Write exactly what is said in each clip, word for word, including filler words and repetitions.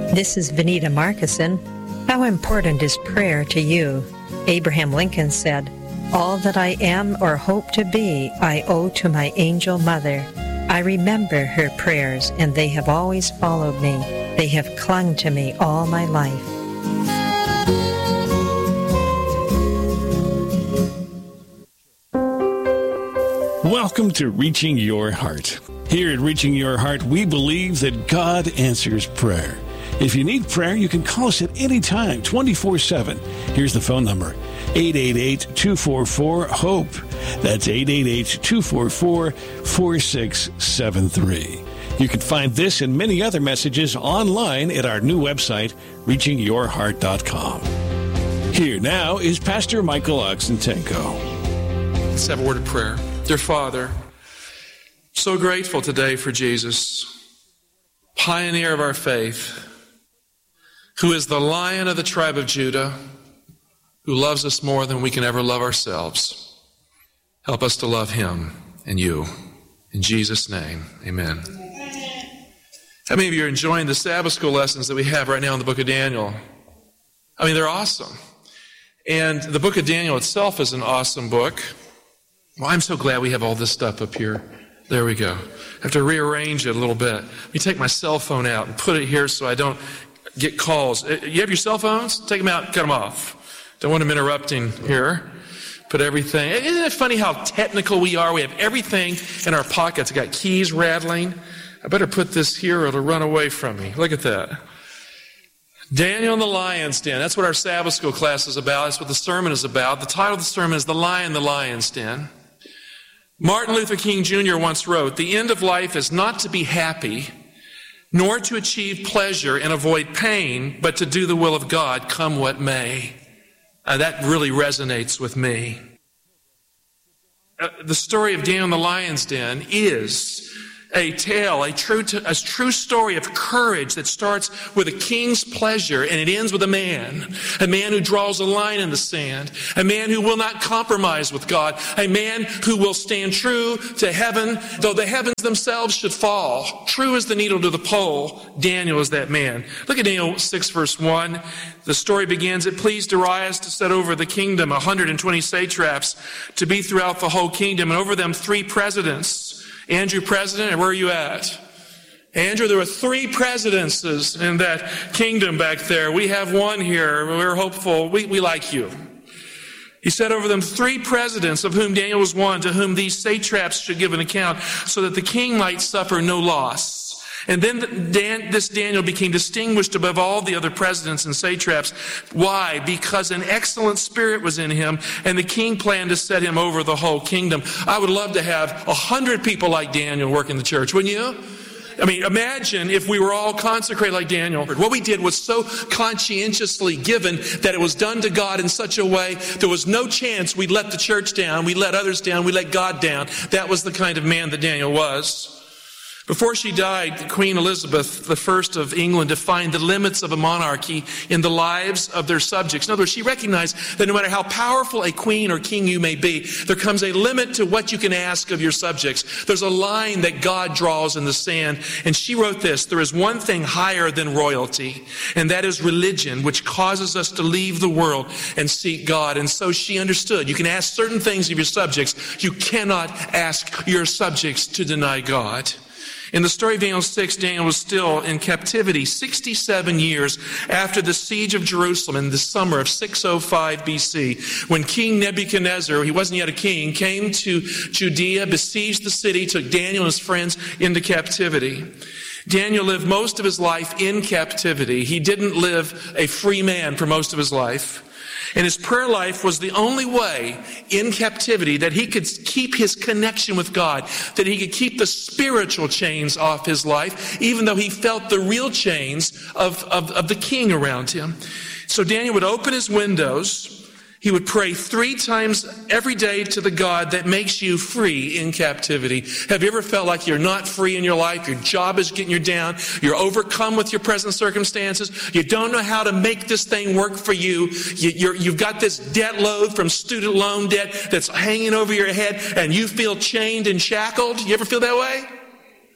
This is Vanita Markison. How important is prayer to you? Abraham Lincoln said, "All that I am or hope to be, I owe to my angel mother. I remember her prayers, and they have always followed me. They have clung to me all my life." Welcome to Reaching Your Heart. Here at Reaching Your Heart, we believe that God answers prayer. If you need prayer, you can call us at any time, twenty-four seven. Here's the phone number, eight eight eight, two four four, HOPE. That's eight eight eight, two four four, four six seven three. You can find this and many other messages online at our new website, reaching your heart dot com. Here now is Pastor Michael Oxentenko. Let's have a word of prayer. Dear Father, so grateful today for Jesus, pioneer of our faith, who is the Lion of the tribe of Judah, who loves us more than we can ever love ourselves. Help us to love him and you. In Jesus' name, amen. How many of you are enjoying the Sabbath school lessons that we have right now in the book of Daniel? I mean, they're awesome. And the book of Daniel itself is an awesome book. Well, I'm so glad we have all this stuff up here. There we go. I have to rearrange it a little bit. Let me take my cell phone out and put it here so I don't get calls. You have your cell phones? Take them out and cut them off. Don't want them interrupting here. Put everything. Isn't it funny how technical we are? We have everything in our pockets. I got keys rattling. I better put this here or it'll run away from me. Look at that. Daniel in the Lion's Den. That's what our Sabbath school class is about. That's what the sermon is about. The title of the sermon is The Lion in the Lion's Den. Martin Luther King Junior once wrote, "The end of life is not to be happy, nor to achieve pleasure and avoid pain, but to do the will of God, come what may." Uh, that really resonates with me. Uh, the story of Daniel in the Lion's Den is a tale, a true, a true story of courage that starts with a king's pleasure and it ends with a man. A man who draws a line in the sand. A man who will not compromise with God. A man who will stand true to heaven, though the heavens themselves should fall. True as the needle to the pole, Daniel is that man. Look at Daniel six verse one. The story begins, "It pleased Darius to set over the kingdom one hundred twenty satraps to be throughout the whole kingdom, and over them three presidents." Andrew, president, and where are you at? Andrew, there were three presidencies in that kingdom back there. We have one here. We're hopeful. We, we like you. He set over them three presidents, of whom Daniel was one, to whom these satraps should give an account, so that the king might suffer no loss. And then Dan, this Daniel became distinguished above all the other presidents and satraps. Why? Because an excellent spirit was in him, and the king planned to set him over the whole kingdom. I would love to have a hundred people like Daniel work in the church, wouldn't you? I mean, imagine if we were all consecrated like Daniel. What we did was so conscientiously given that it was done to God in such a way there was no chance we'd let the church down, we'd let others down, we let God down. That was the kind of man that Daniel was. Before she died, Queen Elizabeth the First of England defined the limits of a monarchy in the lives of their subjects. In other words, she recognized that no matter how powerful a queen or king you may be, there comes a limit to what you can ask of your subjects. There's a line that God draws in the sand. And she wrote this, "There is one thing higher than royalty, and that is religion, which causes us to leave the world and seek God." And so she understood. You can ask certain things of your subjects. You cannot ask your subjects to deny God. In the story of Daniel six, Daniel was still in captivity sixty-seven years after the siege of Jerusalem in the summer of six oh five B C, when King Nebuchadnezzar, he wasn't yet a king, came to Judea, besieged the city, took Daniel and his friends into captivity. Daniel lived most of his life in captivity. He didn't live a free man for most of his life. And his prayer life was the only way in captivity that he could keep his connection with God, that he could keep the spiritual chains off his life, even though he felt the real chains of, of, of the king around him. So Daniel would open his windows. He would pray three times every day to the God that makes you free in captivity. Have you ever felt like you're not free in your life? Your job is getting you down. You're overcome with your present circumstances. You don't know how to make this thing work for you. you you're, you've got this debt load from student loan debt that's hanging over your head, and you feel chained and shackled. You ever feel that way?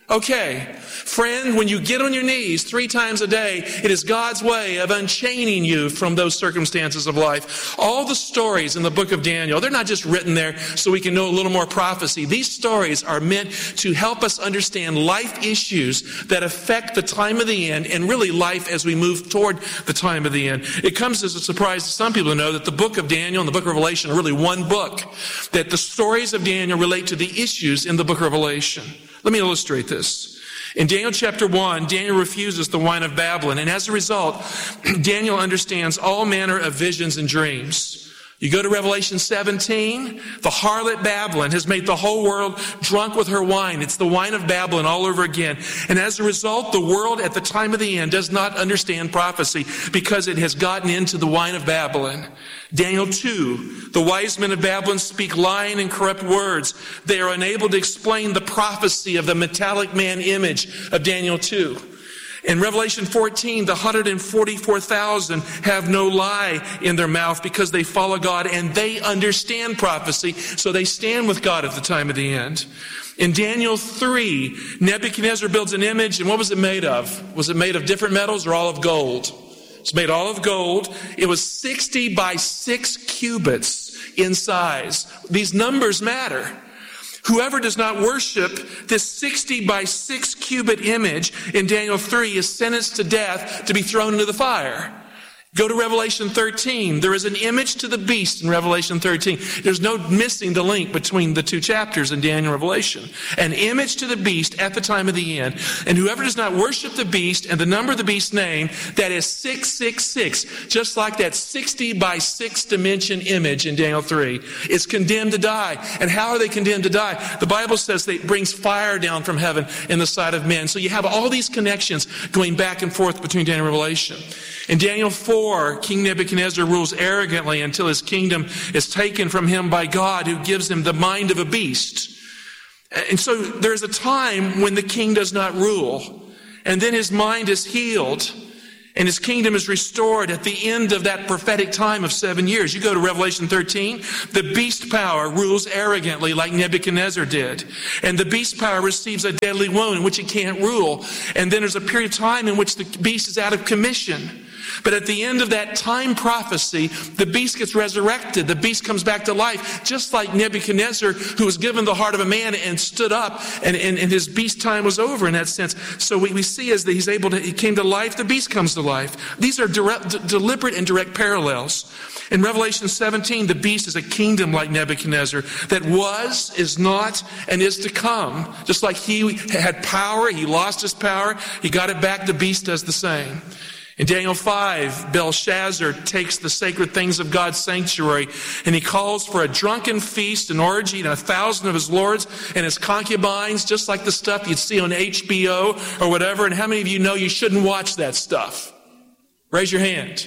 Okay, friend, when you get on your knees three times a day, it is God's way of unchaining you from those circumstances of life. All the stories in the book of Daniel, they're not just written there so we can know a little more prophecy. These stories are meant to help us understand life issues that affect the time of the end and really life as we move toward the time of the end. It comes as a surprise to some people to know that the book of Daniel and the book of Revelation are really one book, that the stories of Daniel relate to the issues in the book of Revelation. Let me illustrate this. In Daniel chapter one, Daniel refuses the wine of Babylon, and as a result, Daniel understands all manner of visions and dreams. You go to Revelation seventeen, the harlot Babylon has made the whole world drunk with her wine. It's the wine of Babylon all over again. And as a result, the world at the time of the end does not understand prophecy because it has gotten into the wine of Babylon. Daniel two, the wise men of Babylon speak lying and corrupt words. They are unable to explain the prophecy of the metallic man image of Daniel two. In Revelation fourteen, the one hundred forty-four thousand have no lie in their mouth because they follow God and they understand prophecy, so they stand with God at the time of the end. In Daniel three, Nebuchadnezzar builds an image, and what was it made of? Was it made of different metals or all of gold? It's made all of gold. It was sixty by six cubits in size. These numbers matter. Whoever does not worship this sixty by six cubit image in Daniel three is sentenced to death to be thrown into the fire. Go to Revelation thirteen. There is an image to the beast in Revelation thirteen. There's no missing the link between the two chapters in Daniel and Revelation. An image to the beast at the time of the end. And whoever does not worship the beast and the number of the beast's name, that is six six six, just like that sixty by six dimension image in Daniel three, is condemned to die. And how are they condemned to die? The Bible says that it brings fire down from heaven in the sight of men. So you have all these connections going back and forth between Daniel and Revelation. In Daniel four, King Nebuchadnezzar rules arrogantly until his kingdom is taken from him by God, who gives him the mind of a beast. And so there's a time when the king does not rule, and then his mind is healed, and his kingdom is restored at the end of that prophetic time of seven years. You go to Revelation thirteen, the beast power rules arrogantly like Nebuchadnezzar did. And the beast power receives a deadly wound in which it can't rule. And then there's a period of time in which the beast is out of commission. But at the end of that time prophecy, the beast gets resurrected. The beast comes back to life, just like Nebuchadnezzar, who was given the heart of a man and stood up, and, and, and his beast time was over in that sense. So we, we see as that he's able to, he came to life, the beast comes to life. These are direct, d- deliberate and direct parallels. In Revelation seventeen, the beast is a kingdom like Nebuchadnezzar that was, is not, and is to come. Just like he had power, he lost his power, he got it back, the beast does the same. In Daniel five, Belshazzar takes the sacred things of God's sanctuary and he calls for a drunken feast, an orgy, and a thousand of his lords and his concubines, just like the stuff you'd see on H B O or whatever. And how many of you know you shouldn't watch that stuff? Raise your hand.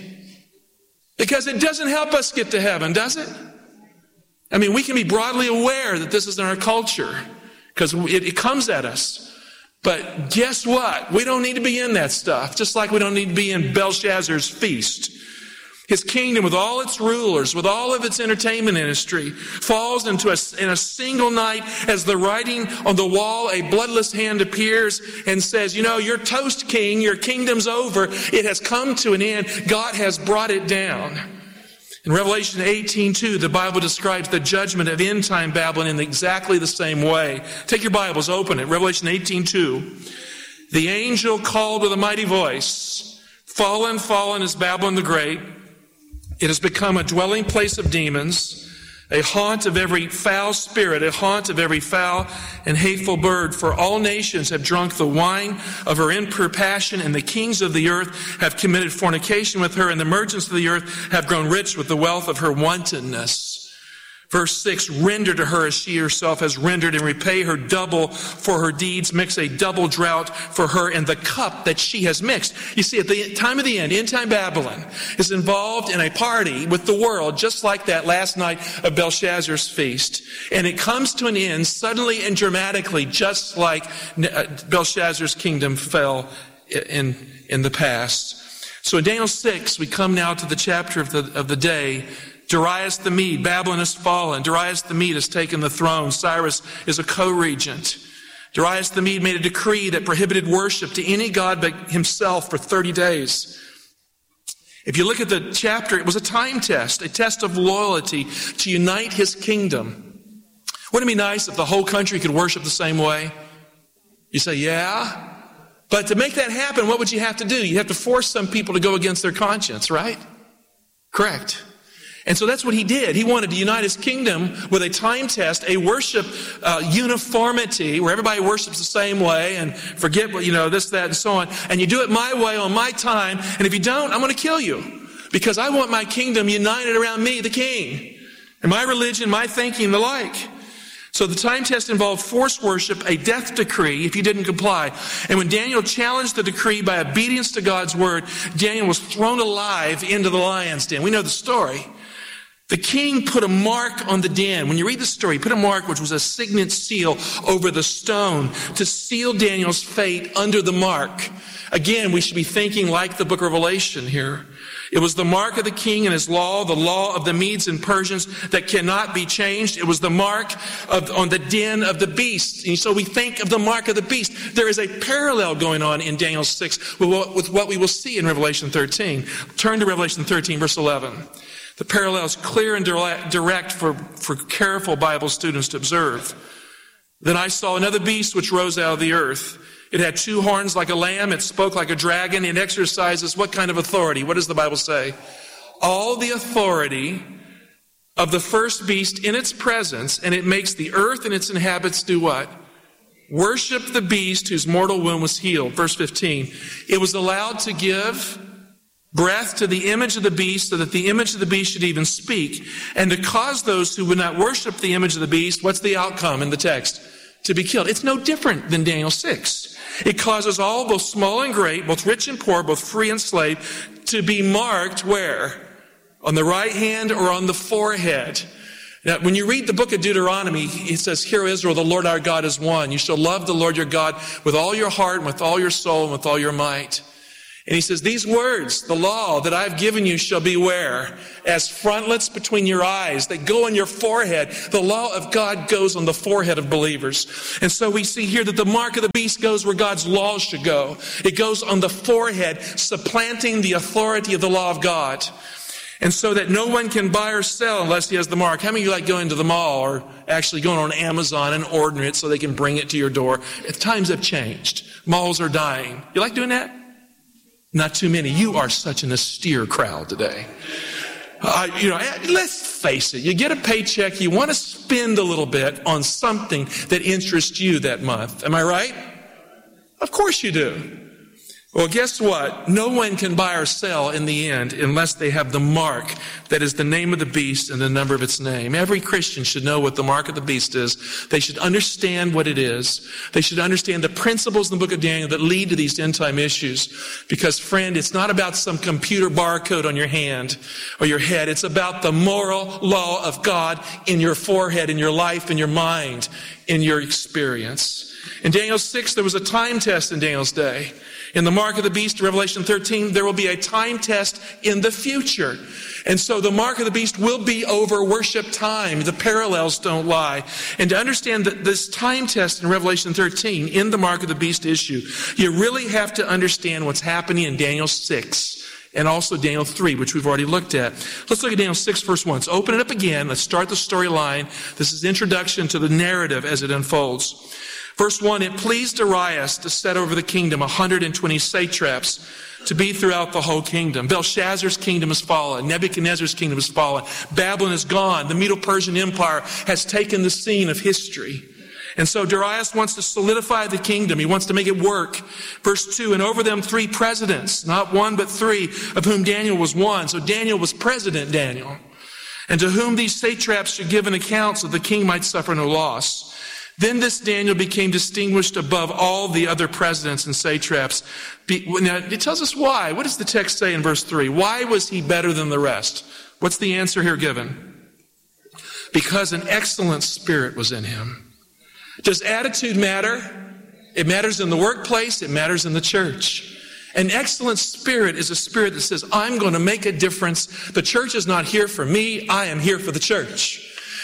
Because it doesn't help us get to heaven, does it? I mean, we can be broadly aware that this is in our culture because it, it comes at us. But guess what? We don't need to be in that stuff, just like we don't need to be in Belshazzar's feast. His kingdom, with all its rulers, with all of its entertainment industry, falls into a, in a single night as the writing on the wall, a bloodless hand appears and says, you know, your toast, king, your kingdom's over. It has come to an end. God has brought it down. In Revelation eighteen two, the Bible describes the judgment of end-time Babylon in exactly the same way. Take your Bibles, open it. Revelation eighteen two. The angel called with a mighty voice, fallen, fallen is Babylon the Great. It has become a dwelling place of demons, a haunt of every foul spirit, a haunt of every foul and hateful bird. For all nations have drunk the wine of her impure passion, and the kings of the earth have committed fornication with her, and the merchants of the earth have grown rich with the wealth of her wantonness. Verse six, render to her as she herself has rendered, and repay her double for her deeds. Mix a double draught for her and the cup that she has mixed. You see, at the time of the end, end-time Babylon is involved in a party with the world, just like that last night of Belshazzar's feast. And it comes to an end suddenly and dramatically, just like Belshazzar's kingdom fell in, in the past. So in Daniel six, we come now to the chapter of the, of the day. Darius the Mede, Babylon has fallen. Darius the Mede has taken the throne. Cyrus is a co-regent. Darius the Mede made a decree that prohibited worship to any god but himself for thirty days. If you look at the chapter, it was a time test, a test of loyalty to unite his kingdom. Wouldn't it be nice if the whole country could worship the same way? You say, yeah. But to make that happen, what would you have to do? You have to force some people to go against their conscience, right? Correct. And so that's what he did. He wanted to unite his kingdom with a time test, a worship uh, uniformity where everybody worships the same way and forget what, you know, this, that, and so on. And you do it my way on my time. And if you don't, I'm going to kill you because I want my kingdom united around me, the king, and my religion, my thinking, the like. So the time test involved forced worship, a death decree if you didn't comply. And when Daniel challenged the decree by obedience to God's word, Daniel was thrown alive into the lion's den. We know the story. The king put a mark on the den. When you read the story, he put a mark which was a signet seal over the stone to seal Daniel's fate under the mark. Again, we should be thinking like the book of Revelation here. It was the mark of the king and his law, the law of the Medes and Persians that cannot be changed. It was the mark of, on the den of the beast. And so we think of the mark of the beast. There is a parallel going on in Daniel six with what, with what we will see in Revelation thirteen. Turn to Revelation thirteen, verse eleven. The parallel is clear and direct for, for careful Bible students to observe. Then I saw another beast which rose out of the earth. It had two horns like a lamb. It spoke like a dragon. It exercises what kind of authority? What does the Bible say? All the authority of the first beast in its presence, and it makes the earth and its inhabitants do what? Worship the beast whose mortal wound was healed. Verse fifteen. It was allowed to give breath to the image of the beast so that the image of the beast should even speak, and to cause those who would not worship the image of the beast, what's the outcome in the text? To be killed. It's no different than Daniel six. It causes all, both small and great, both rich and poor, both free and slave, to be marked where? On the right hand or on the forehead. Now, when you read the book of Deuteronomy, it says, "Hear, Israel, the Lord our God is one. You shall love the Lord your God with all your heart and with all your soul and with all your might." And he says, these words, the law that I've given you shall be where? As frontlets between your eyes that go on your forehead. The law of God goes on the forehead of believers. And so we see here that the mark of the beast goes where God's law should go. It goes on the forehead, supplanting the authority of the law of God. And so that no one can buy or sell unless he has the mark. How many of you like going to the mall or actually going on Amazon and ordering it so they can bring it to your door? Times have changed. Malls are dying. You like doing that? Not too many. You are such an austere crowd today. Uh, you know, let's face it. You get a paycheck. You want to spend a little bit on something that interests you that month. Am I right? Of course you do. Well, guess what? No one can buy or sell in the end unless they have the mark that is the name of the beast and the number of its name. Every Christian should know what the mark of the beast is. They should understand what it is. They should understand the principles in the book of Daniel that lead to these end-time issues. Because, friend, it's not about some computer barcode on your hand or your head. It's about the moral law of God in your forehead, in your life, in your mind, in your experience. In Daniel six, there was a time test in Daniel's day. In the mark of the beast, Revelation thirteen, there will be a time test in the future. And so the mark of the beast will be over worship time. The parallels don't lie. And to understand that this time test in Revelation thirteen, in the mark of the beast issue, you really have to understand what's happening in Daniel six and also Daniel three, which we've already looked at. Let's look at Daniel six, verse one. Let's open it up again. Let's start the storyline. This is introduction to the narrative as it unfolds. Verse one, it pleased Darius to set over the kingdom one hundred twenty satraps to be throughout the whole kingdom. Belshazzar's kingdom has fallen. Nebuchadnezzar's kingdom has fallen. Babylon is gone. The Medo-Persian Empire has taken the scene of history. And so Darius wants to solidify the kingdom. He wants to make it work. Verse two, and over them three presidents, not one but three, of whom Daniel was one. So Daniel was President Daniel. And to whom these satraps should give an account so the king might suffer no loss. Then this Daniel became distinguished above all the other presidents and satraps. Now, it tells us why. What does the text say in verse three? Why was he better than the rest? What's the answer here given? Because an excellent spirit was in him. Does attitude matter? It matters in the workplace. It matters in the church. An excellent spirit is a spirit that says, I'm going to make a difference. The church is not here for me. I am here for the church.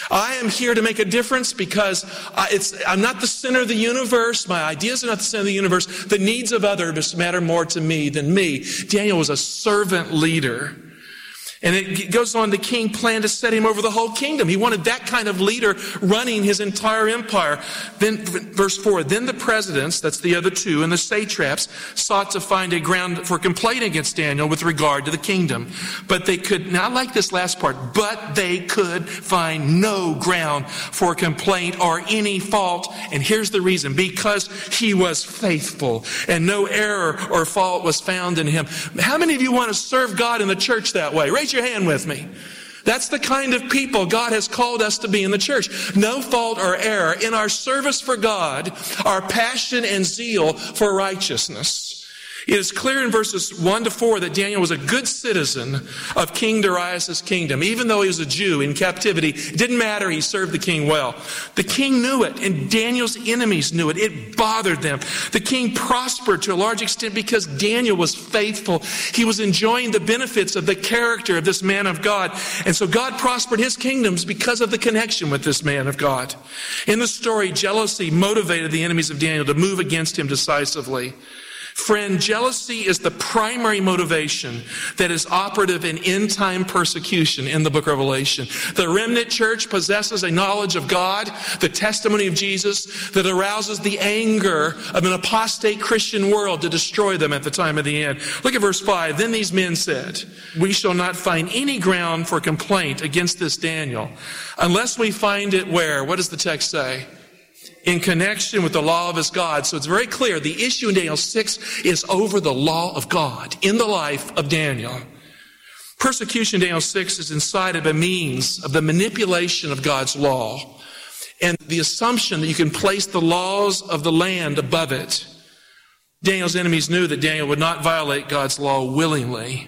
I am here to make a difference because I, it's, I'm not the center of the universe. My ideas are not the center of the universe. The needs of others matter more to me than me. Daniel was a servant leader. And it goes on, the king planned to set him over the whole kingdom. He wanted that kind of leader running his entire empire. Then, verse four, then the presidents, that's the other two, and the satraps sought to find a ground for complaint against Daniel with regard to the kingdom. But they could, now I like this last part, but they could find no ground for complaint or any fault. And here's the reason, because he was faithful and no error or fault was found in him. How many of you want to serve God in the church that way? Raise your hand with me. That's the kind of people God has called us to be in the church. No fault or error in our service for God, our passion and zeal for righteousness. It is clear in verses one to four that Daniel was a good citizen of King Darius' kingdom. Even though he was a Jew in captivity, it didn't matter, he served the king well. The king knew it, and Daniel's enemies knew it. It bothered them. The king prospered to a large extent because Daniel was faithful. He was enjoying the benefits of the character of this man of God. And so God prospered his kingdoms because of the connection with this man of God. In the story, jealousy motivated the enemies of Daniel to move against him decisively. Friend, jealousy is the primary motivation that is operative in end-time persecution in the book of Revelation. The remnant church possesses a knowledge of God, the testimony of Jesus, that arouses the anger of an apostate Christian world to destroy them at the time of the end. Look at verse five. Then these men said, we shall not find any ground for complaint against this Daniel, unless we find it where? What does the text say? In connection with the law of his God. So it's very clear the issue in Daniel six is over the law of God in the life of Daniel. Persecution in Daniel six is incited by means of the manipulation of God's law and the assumption that you can place the laws of the land above it. Daniel's enemies knew that Daniel would not violate God's law willingly.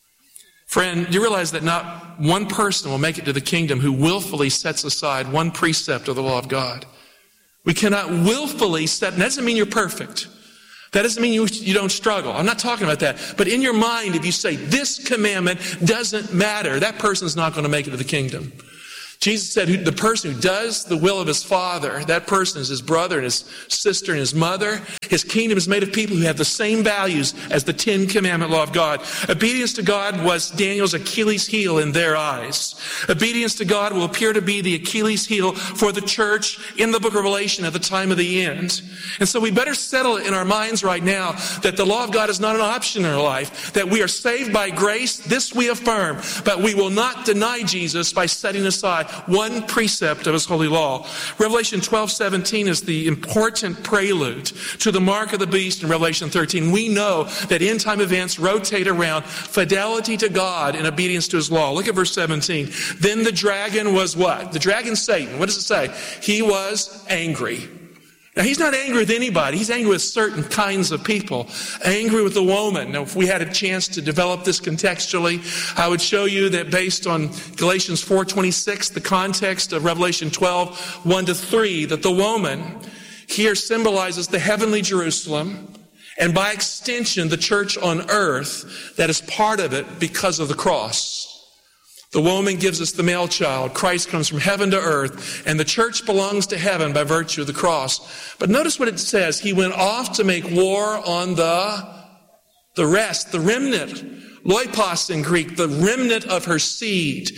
Friend, do you realize that not one person will make it to the kingdom who willfully sets aside one precept of the law of God? We cannot willfully set, that doesn't mean you're perfect. That doesn't mean you, you don't struggle. I'm not talking about that. But in your mind, if you say, this commandment doesn't matter, that person's not going to make it to the kingdom. Jesus said the person who does the will of his Father, that person is his brother and his sister and his mother. His kingdom is made of people who have the same values as the Ten Commandment law of God. Obedience to God was Daniel's Achilles heel in their eyes. Obedience to God will appear to be the Achilles heel for the church in the book of Revelation at the time of the end. And so we better settle it in our minds right now that the law of God is not an option in our life, that we are saved by grace. This we affirm, but we will not deny Jesus by setting aside one precept of his holy law. Revelation twelve seventeen is the important prelude to the mark of the beast in Revelation thirteen. We know that end time events rotate around fidelity to God and obedience to his law. Look at verse seventeen. Then the dragon was what? The dragon, Satan. What does it say? He was angry. Now, he's not angry with anybody. He's angry with certain kinds of people. Angry with the woman. Now, if we had a chance to develop this contextually, I would show you that based on Galatians four twenty-six, the context of Revelation twelve, one to three, that the woman here symbolizes the heavenly Jerusalem, and by extension, the church on earth that is part of it because of the cross. The woman gives us the male child. Christ comes from heaven to earth, and the church belongs to heaven by virtue of the cross. But notice what it says. He went off to make war on the, the rest, the remnant. Loipos in Greek, the remnant of her seed.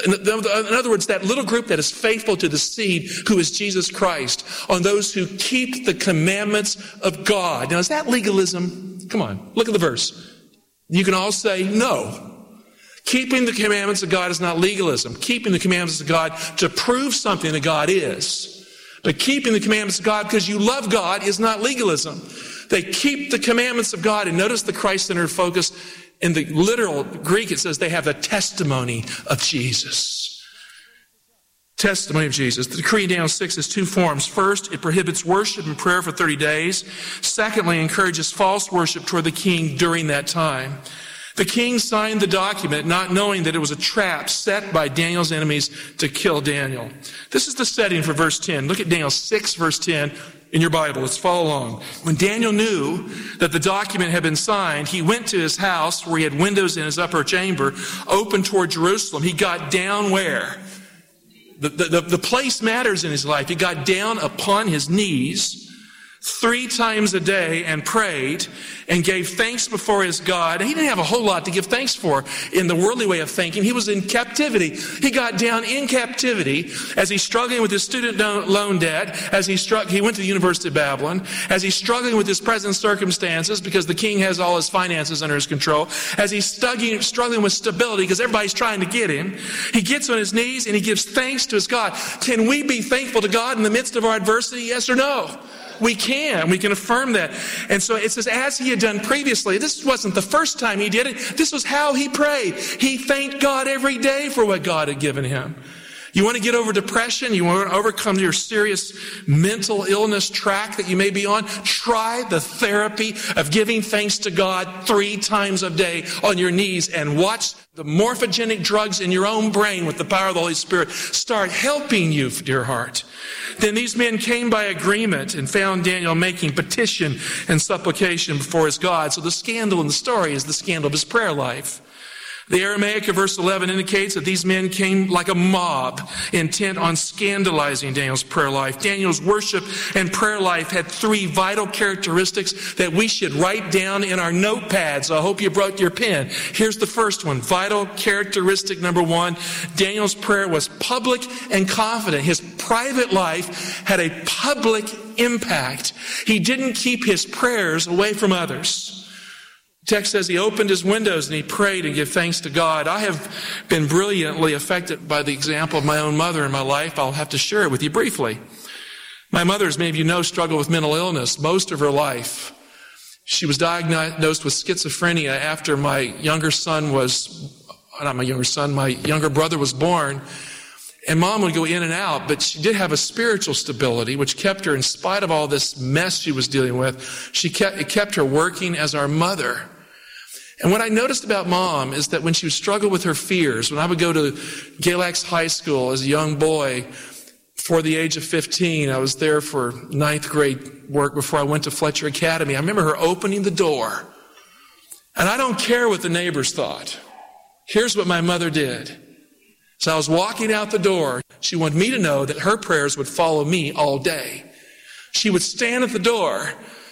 In other words, that little group that is faithful to the seed, who is Jesus Christ, on those who keep the commandments of God. Now, is that legalism? Come on, look at the verse. You can all say no. Keeping the commandments of God is not legalism. Keeping the commandments of God to prove something that God is. But keeping the commandments of God because you love God is not legalism. They keep the commandments of God. And notice the Christ-centered focus. In the literal Greek, it says they have the testimony of Jesus. Testimony of Jesus. The decree in Daniel six is two forms. First, it prohibits worship and prayer for thirty days. Secondly, it encourages false worship toward the king during that time. The king signed the document not knowing that it was a trap set by Daniel's enemies to kill Daniel. This is the setting for verse ten. Look at Daniel six, verse ten in your Bible. Let's follow along. When Daniel knew that the document had been signed, he went to his house where he had windows in his upper chamber open toward Jerusalem. He got down where? the, the, the place matters in his life. He got down upon his knees three times a day and prayed and gave thanks before his God. He didn't have a whole lot to give thanks for in the worldly way of thinking. He was in captivity. He got down in captivity as he's struggling with his student loan debt, as he struck, he went to the University of Babylon, as he's struggling with his present circumstances because the king has all his finances under his control, as he's struggling, struggling with stability because everybody's trying to get him. He gets on his knees and he gives thanks to his God. Can we be thankful to God in the midst of our adversity? Yes or no? We can. We can affirm that. And so it says, as he had done previously, this wasn't the first time he did it. This was how he prayed. He thanked God every day for what God had given him. You want to get over depression? You want to overcome your serious mental illness track that you may be on? Try the therapy of giving thanks to God three times a day on your knees and watch the morphogenic drugs in your own brain with the power of the Holy Spirit start helping you, dear heart. Then these men came by agreement and found Daniel making petition and supplication before his God. So the scandal in the story is the scandal of his prayer life. The Aramaic of verse eleven indicates that these men came like a mob, intent on scandalizing Daniel's prayer life. Daniel's worship and prayer life had three vital characteristics that we should write down in our notepads. So I hope you brought your pen. Here's the first one. Vital characteristic number one, Daniel's prayer was public and confident. His private life had a public impact. He didn't keep his prayers away from others. The text says he opened his windows and he prayed and gave thanks to God. I have been brilliantly affected by the example of my own mother in my life. I'll have to share it with you briefly. My mother, as many of you know, struggled with mental illness most of her life. She was diagnosed with schizophrenia after my younger son was, not my younger son, my younger brother was born. And Mom would go in and out, but she did have a spiritual stability, which kept her, in spite of all this mess she was dealing with, she kept, it kept her working as our mother. And what I noticed about Mom is that when she would struggle with her fears, when I would go to Galax High School as a young boy, before the age of fifteen, I was there for ninth grade work before I went to Fletcher Academy. I remember her opening the door. And I don't care what the neighbors thought. Here's what my mother did. So I was walking out the door. She wanted me to know that her prayers would follow me all day. She would stand at the door